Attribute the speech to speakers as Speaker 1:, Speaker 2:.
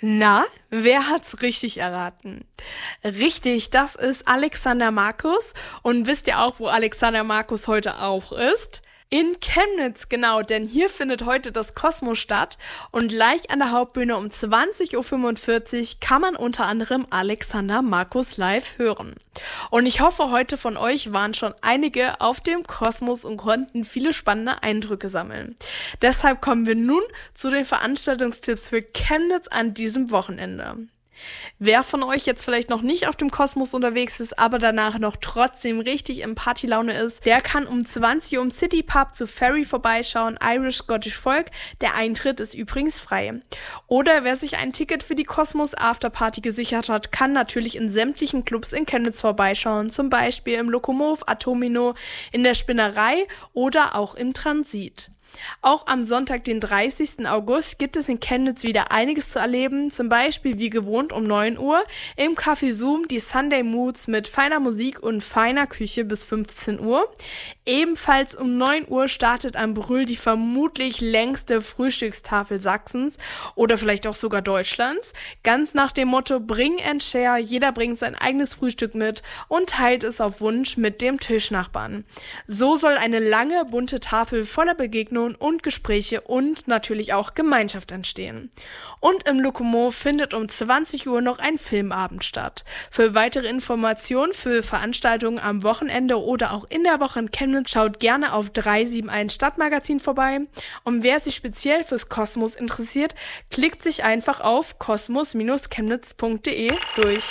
Speaker 1: Na, wer hat's richtig erraten? Richtig, das ist Alexander Markus. Und wisst ihr auch, wo Alexander Markus heute auch ist? In Chemnitz, genau, denn hier findet heute das Kosmos statt und gleich an der Hauptbühne um 20.45 Uhr kann man unter anderem Alexander Markus live hören. Und ich hoffe, heute von euch waren schon einige auf dem Kosmos und konnten viele spannende Eindrücke sammeln. Deshalb kommen wir nun zu den Veranstaltungstipps für Chemnitz an diesem Wochenende. Wer von euch jetzt vielleicht noch nicht auf dem Kosmos unterwegs ist, aber danach noch trotzdem richtig in Partylaune ist, der kann um 20 Uhr im City Pub zu Ferry vorbeischauen, Irish Scottish Folk. Der Eintritt ist übrigens frei. Oder wer sich ein Ticket für die Kosmos Afterparty gesichert hat, kann natürlich in sämtlichen Clubs in Chemnitz vorbeischauen, zum Beispiel im Lokomov, Atomino, in der Spinnerei oder auch im Transit. Auch am Sonntag, den 30. August, gibt es in Chemnitz wieder einiges zu erleben, zum Beispiel wie gewohnt um 9 Uhr im Café Zoom die Sunday Moods mit feiner Musik und feiner Küche bis 15 Uhr. Ebenfalls um 9 Uhr startet am Brühl die vermutlich längste Frühstückstafel Sachsens oder vielleicht auch sogar Deutschlands, ganz nach dem Motto Bring and Share, jeder bringt sein eigenes Frühstück mit und teilt es auf Wunsch mit dem Tischnachbarn. So soll eine lange, bunte Tafel voller Begegnungen und Gespräche und natürlich auch Gemeinschaft entstehen. Und im Lokomov findet um 20 Uhr noch ein Filmabend statt. Für weitere Informationen für Veranstaltungen am Wochenende oder auch in der Woche in Chemnitz schaut gerne auf 371 Stadtmagazin vorbei. Und wer sich speziell fürs Kosmos interessiert, klickt sich einfach auf kosmos-chemnitz.de durch.